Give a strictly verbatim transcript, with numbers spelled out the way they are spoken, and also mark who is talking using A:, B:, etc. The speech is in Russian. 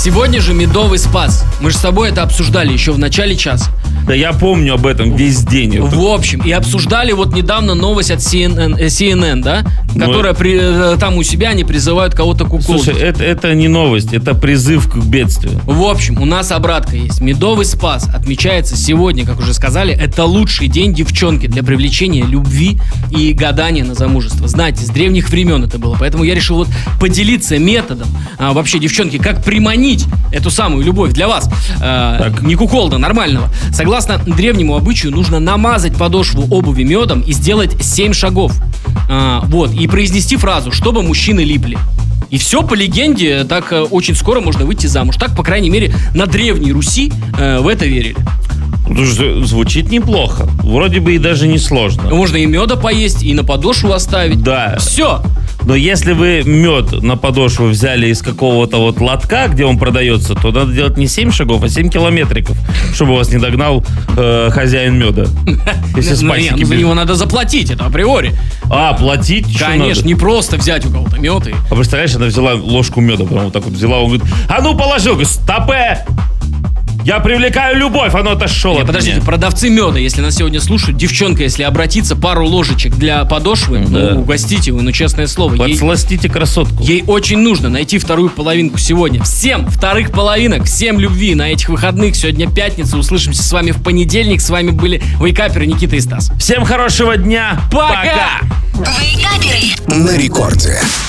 A: Сегодня же медовый спас. Мы же с тобой это обсуждали еще в начале часа.
B: Да я помню об этом весь день.
A: В общем, и обсуждали вот недавно новость от Си Эн Эн, Си Эн Эн, да? Которая
B: Ну,
A: при, там у себя они призывают кого-то куколдить.
B: Слушай, это, это не новость, это призыв к бедствию.
A: В общем, у нас обратка есть. Медовый спас отмечается сегодня, как уже сказали, это лучший день девчонки для привлечения любви и гадания на замужество. Знаете, с древних времен это было. Поэтому я решил вот поделиться методом а, вообще, девчонки, как приманить эту самую любовь для вас. А, не куколда, нормального. Согласно древнему обычаю, нужно намазать подошву обуви медом и сделать семь шагов. А, вот, и произнести фразу, чтобы мужчины липли. И все, по легенде, так э, очень скоро можно выйти замуж. Так, по крайней мере, на Древней Руси э, в это верили.
B: Слушай, звучит неплохо. Вроде бы и даже не сложно.
A: Можно и меда поесть, и на подошву оставить.
B: Да.
A: Все.
B: Но если вы мед на подошву взяли из какого-то вот лотка, где он продается, то надо делать не семь шагов, а семь километриков, чтобы вас не догнал э, хозяин меда. Если с
A: Ну,
B: пасеки
A: нет, ну, за
B: бежит.
A: него надо заплатить, это априори.
B: А, платить еще
A: Конечно,
B: надо?
A: не просто взять у кого-то мед и...
B: А представляешь, она взяла ложку меда, прям вот так вот взяла, он говорит, а ну положил, говорит, стопэ! Я привлекаю любовь, оно отошло
A: Нет,
B: от
A: подождите,
B: меня.
A: продавцы меда, если нас сегодня слушают, девчонка, если обратиться, пару ложечек для подошвы,
B: Да.
A: ну, угостите вы, ну, честное слово. Ей,
B: Подсластите красотку.
A: ей очень нужно найти вторую половинку сегодня. Всем вторых половинок, всем любви на этих выходных. Сегодня пятница, услышимся с вами в понедельник. С вами были вейкаперы Никита и Стас.
B: Всем хорошего дня.
A: Пока!
C: Вейкаперы
D: На рекорде.